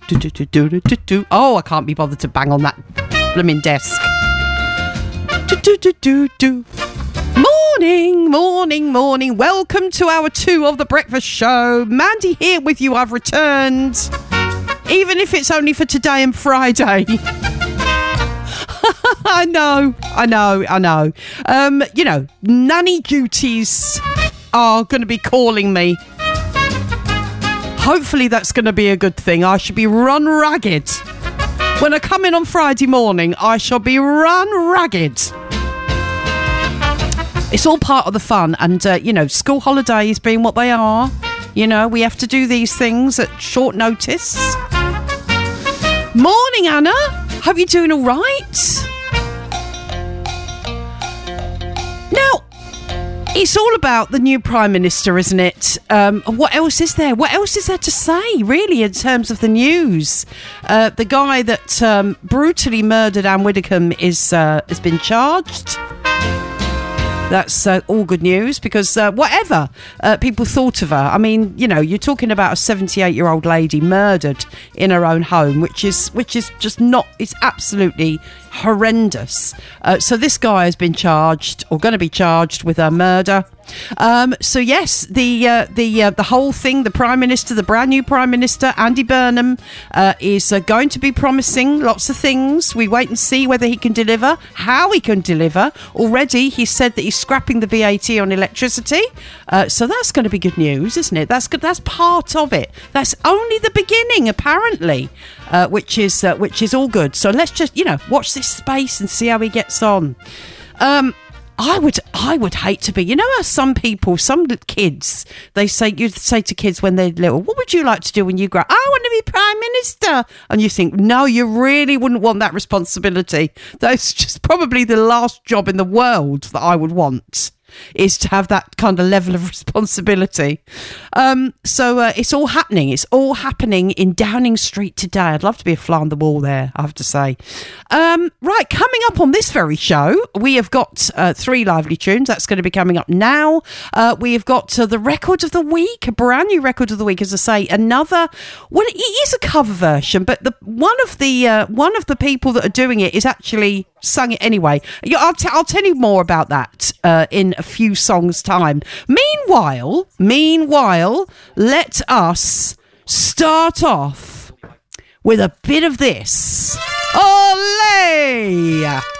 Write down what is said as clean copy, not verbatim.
Oh, I can't be bothered to bang on that blooming desk. Morning. Welcome to hour 2 of the breakfast show. Mandy here with you. I've returned, even if it's only for today and Friday. I know. Nanny duties are going to be calling me. Hopefully that's going to be a good thing. I should be run ragged. When I come in on Friday morning, I shall be run ragged. It's all part of the fun. And, school holidays being what they are, we have to do these things at short notice. Morning, Anna. Hope you're doing all right. Now, it's all about the new Prime Minister, isn't it? What else is there? What else is there to say, really, in terms of the news? The guy that brutally murdered Anne Widdecombe has been charged. That's all good news because whatever people thought of her, I mean, you're talking about a 78-year-old lady murdered in her own home, which is just not, it's absolutely horrendous. So this guy has been charged or going to be charged with her murder. So yes, the whole thing, the Prime Minister, the brand new Prime Minister, Andy Burnham, is going to be promising lots of things. We wait and see whether he can deliver, how he can deliver. Already he said that he's scrapping the VAT on electricity. So that's going to be good news, isn't it? That's good. That's part of it. That's only the beginning, apparently, which is all good. So let's just, watch this space and see how he gets on. I would hate to be, how some kids, you'd say to kids when they're little, what would you like to do when you grow up? I want to be Prime Minister. And you think, no, you really wouldn't want that responsibility. That's just probably the last job in the world that I would want, is to have that kind of level of responsibility. So it's all happening. It's all happening in Downing Street today. I'd love to be a fly on the wall there, I have to say. Right, coming up on this very show, we have got 3 lively tunes. That's going to be coming up now. We have got the record of the week, a brand new record of the week, as I say. Another, well, it is a cover version, but one of the people that are doing it is actually sung it anyway. I'll tell you more about that in a few songs' time. Meanwhile, let us start off with a bit of this. Olé!